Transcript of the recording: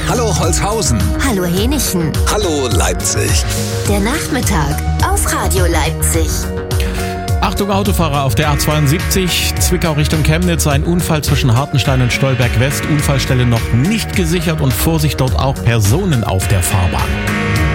Hallo Holzhausen. Hallo Henichen. Hallo Leipzig. Der Nachmittag auf Radio Leipzig. Achtung Autofahrer auf der A72, Zwickau Richtung Chemnitz, ein Unfall zwischen Hartenstein und Stolberg West, Unfallstelle noch nicht gesichert und Vorsicht, dort auch Personen auf der Fahrbahn.